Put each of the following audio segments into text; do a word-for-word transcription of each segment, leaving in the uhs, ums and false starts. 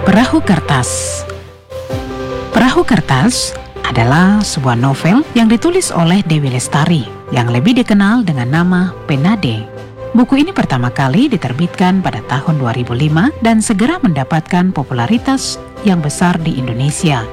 Perahu Kertas. Perahu Kertas adalah sebuah novel yang ditulis oleh Dewi Lestari yang lebih dikenal dengan nama Penade. Buku ini pertama kali diterbitkan pada tahun dua ribu lima dan segera mendapatkan popularitas yang besar di Indonesia.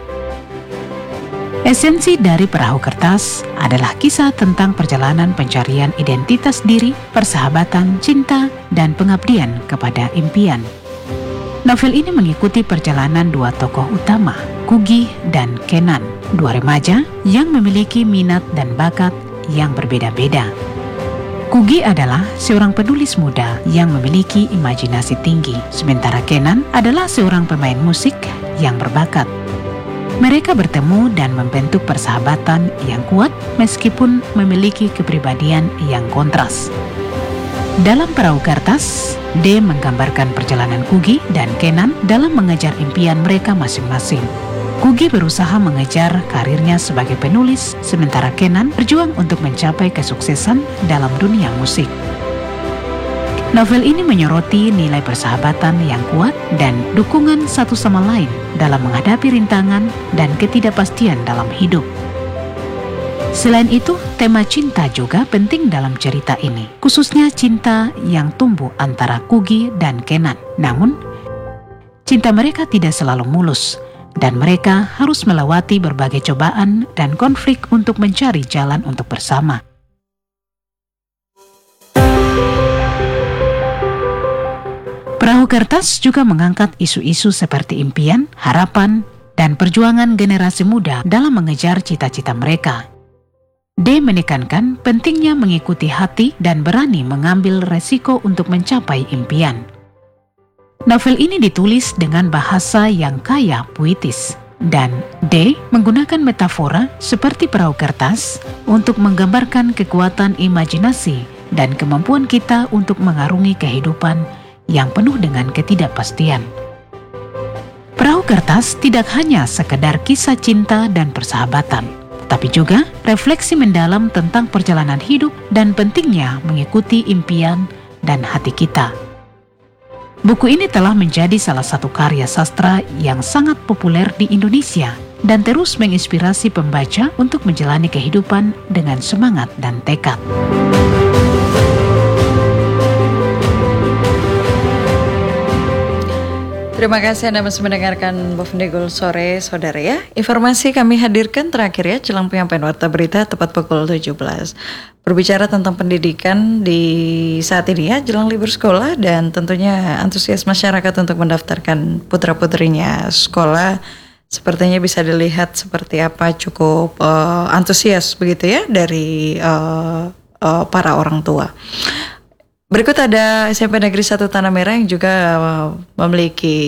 Esensi dari Perahu Kertas adalah kisah tentang perjalanan pencarian identitas diri, persahabatan, cinta, dan pengabdian kepada impian. Novel ini mengikuti perjalanan dua tokoh utama, Kugy dan Kenan, dua remaja yang memiliki minat dan bakat yang berbeda-beda. Kugy adalah seorang penulis muda yang memiliki imajinasi tinggi, sementara Kenan adalah seorang pemain musik yang berbakat. Mereka bertemu dan membentuk persahabatan yang kuat meskipun memiliki kepribadian yang kontras. Dalam Perahu Kertas, D menggambarkan perjalanan Kugy dan Kenan dalam mengejar impian mereka masing-masing. Kugy berusaha mengejar karirnya sebagai penulis, sementara Kenan berjuang untuk mencapai kesuksesan dalam dunia musik. Novel ini menyoroti nilai persahabatan yang kuat dan dukungan satu sama lain dalam menghadapi rintangan dan ketidakpastian dalam hidup. Selain itu, tema cinta juga penting dalam cerita ini, khususnya cinta yang tumbuh antara Kugy dan Kenan. Namun, cinta mereka tidak selalu mulus, dan mereka harus melewati berbagai cobaan dan konflik untuk mencari jalan untuk bersama. Perahu Kertas juga mengangkat isu-isu seperti impian, harapan, dan perjuangan generasi muda dalam mengejar cita-cita mereka. D menekankan pentingnya mengikuti hati dan berani mengambil resiko untuk mencapai impian. Novel ini ditulis dengan bahasa yang kaya puitis, dan D menggunakan metafora seperti perahu kertas untuk menggambarkan kekuatan imajinasi dan kemampuan kita untuk mengarungi kehidupan yang penuh dengan ketidakpastian. Perahu Kertas tidak hanya sekedar kisah cinta dan persahabatan, tapi juga refleksi mendalam tentang perjalanan hidup dan pentingnya mengikuti impian dan hati kita. Buku ini telah menjadi salah satu karya sastra yang sangat populer di Indonesia dan terus menginspirasi pembaca untuk menjalani kehidupan dengan semangat dan tekad. Terima kasih Anda masih mendengarkan Bovendegul Sore, Saudara ya. Informasi kami hadirkan terakhir ya, jelang penyampaian warta berita tepat pukul tujuh belas. Berbicara tentang pendidikan di saat ini ya, jelang libur sekolah dan tentunya antusias masyarakat untuk mendaftarkan putra-putrinya sekolah sepertinya bisa dilihat seperti apa, cukup uh, antusias begitu ya dari uh, uh, para orang tua. Berikut ada S M P Negeri satu Tanah Merah yang juga uh, memiliki